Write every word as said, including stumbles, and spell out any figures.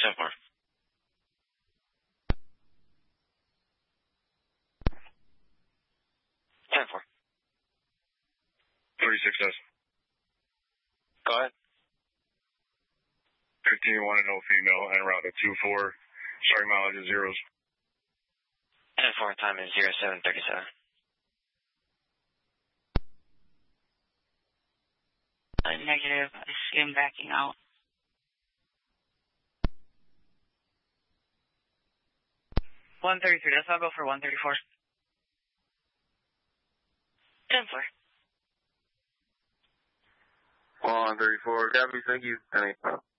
ten four. ten four. thirty-six S. Go ahead. fifteen one and no female, en route to two four. Starting mileage is zeros. ten four, time is zero seven thirty-seven. Uh, negative. I see him backing out. one thirty-three. Let's all go for one thirty-four. ten four. one thirty-four. Copy. Thank you.